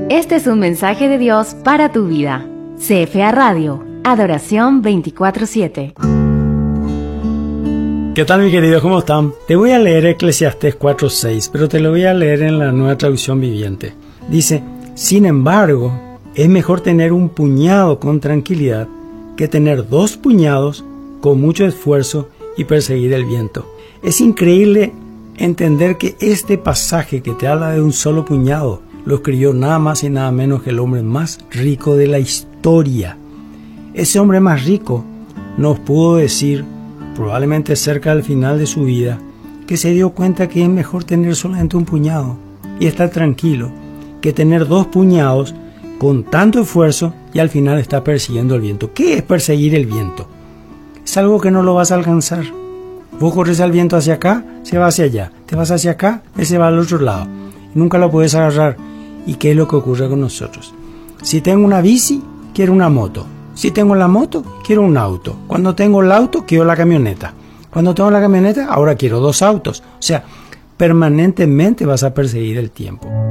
Este es un mensaje de Dios para tu vida. CFA Radio, adoración 24/7. ¿Qué tal, mi querido? ¿Cómo están? Te voy a leer Eclesiastés 4:6, pero te lo voy a leer en la Nueva Traducción Viviente. Dice: sin embargo, es mejor tener un puñado con tranquilidad que tener 2 puñados con mucho esfuerzo y perseguir el viento. Es increíble entender que este pasaje que te habla de un solo puñado lo escribió nada más y nada menos que el hombre más rico de la historia. Ese hombre más rico nos pudo decir, probablemente cerca del final de su vida, que se dio cuenta que es mejor tener solamente un puñado y estar tranquilo que tener 2 puñados con tanto esfuerzo y al final estar persiguiendo el viento. ¿Qué es perseguir el viento? Es algo que no lo vas a alcanzar. Vos corres al viento hacia acá, se va hacia allá. Te vas hacia acá, él se va al otro lado. Nunca lo puedes agarrar. ¿Y qué es lo que ocurre con nosotros? Si tengo una bici, quiero una moto. Si tengo la moto, quiero un auto. Cuando tengo el auto, quiero la camioneta. Cuando tengo la camioneta, ahora quiero 2 autos. O sea, permanentemente vas a perseguir el tiempo.